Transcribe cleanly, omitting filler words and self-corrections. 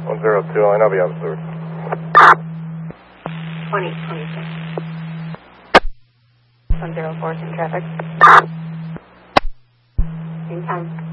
102, line, I'll be on third. 2026. 104 in traffic. Same time.